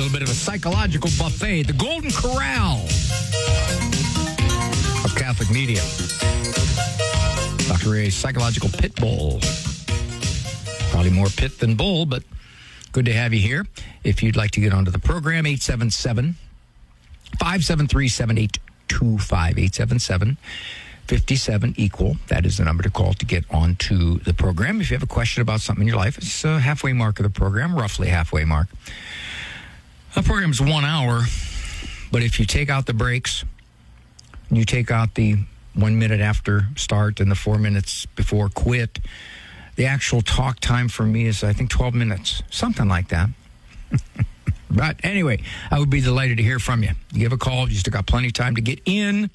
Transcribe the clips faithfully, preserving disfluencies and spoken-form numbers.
little bit of a psychological buffet, the Golden Corral of Catholic media. Doctor Ray's psychological pit bull. Probably more pit than bull, but good to have you here. If you'd like to get onto the program, eight seven seven, five seven three, seven eight two five, eight seven seven, five seven, equal. That is the number to call to get onto the program. If you have a question about something in your life, it's a halfway mark of the program, roughly halfway mark. The program's one hour, but if you take out the breaks, you take out the one minute after start and the four minutes before quit, the actual talk time for me is, I think, twelve minutes, something like that. But anyway, I would be delighted to hear from you. Give a call. You still got plenty of time to get in.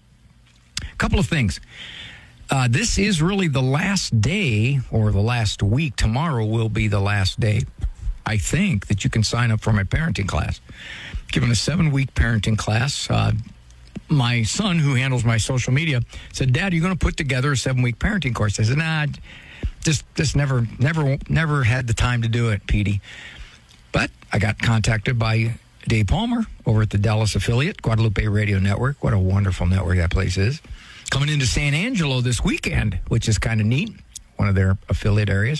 A couple of things. Uh, this is really the last day or the last week. Tomorrow will be the last day, I think, that you can sign up for my parenting class. Given a seven-week parenting class, uh, my son, who handles my social media, said, Dad, are you going to put together a seven-week parenting course? I said, nah, just, just never, never, never had the time to do it, Petey. But I got contacted by Dave Palmer over at the Dallas affiliate, Guadalupe Radio Network. What a wonderful network that place is. Coming into San Angelo this weekend, which is kind of neat, one of their affiliate areas.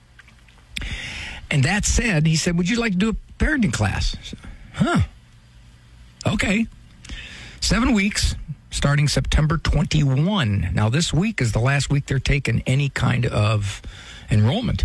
And that said, he said, would you like to do a parenting class? Said, huh. Okay. Seven weeks, starting September twenty-first. Now, this week is the last week they're taking any kind of enrollment.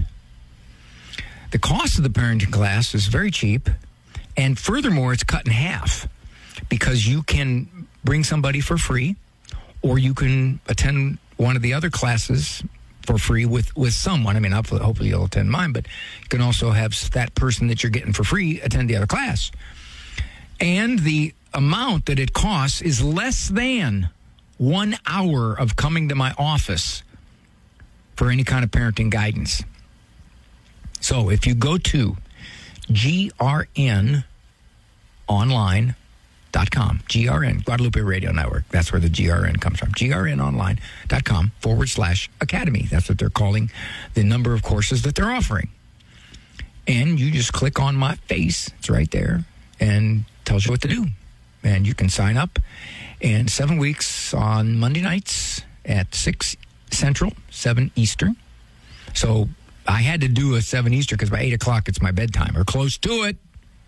The cost of the parenting class is very cheap, and furthermore, it's cut in half because you can bring somebody for free, or you can attend one of the other classes for free with, with someone. I mean, hopefully, hopefully you'll attend mine, but you can also have that person that you're getting for free attend the other class. And the amount that it costs is less than one hour of coming to my office for any kind of parenting guidance. So if you go to G R N online dot com, G R N, Guadalupe Radio Network, that's where the G R N comes from, G R N online dot com forward slash academy. That's what they're calling the number of courses that they're offering. And you just click on my face, it's right there, and tells you what to do. And you can sign up. And seven weeks on Monday nights at six Central, seven Eastern. So I had to do a seven Eastern because by eight o'clock it's my bedtime, or close to it.